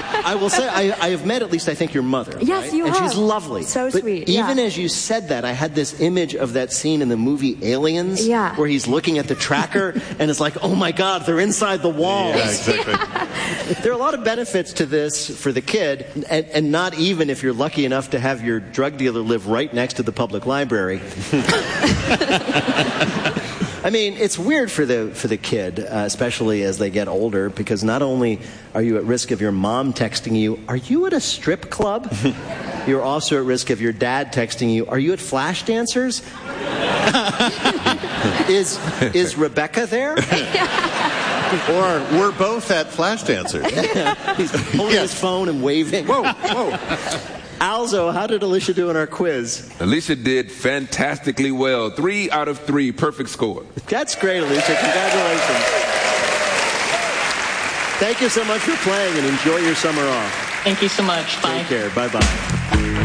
I will say, I have met at least, I think, your mother. Yes, right? you and have. she's lovely. So but sweet. Even yeah. as you said that, I had this image of that scene in the movie Aliens, Yeah. where he's looking at the tracker and it's like, oh my God, they're inside the walls. Yeah, exactly. There are a lot of benefits to this for the kid, and not even if you're lucky enough to have your drug dealer live right next to the public library. I mean, it's weird for the kid, especially as they get older, because not only are you at risk of your mom texting you, "Are you at a strip club?" You're also at risk of your dad texting you, "Are you at Flash Dancers?" Is Rebecca there? Or we're both at Flash Dancers. He's holding his phone and waving. Whoa, whoa. Alzo, how did Alicia do in our quiz? Alicia did fantastically well. 3 out of 3, perfect score. That's great, Alicia. Congratulations. Thank you so much for playing, and enjoy your summer off. Thank you so much. Bye. Take care. Bye-bye.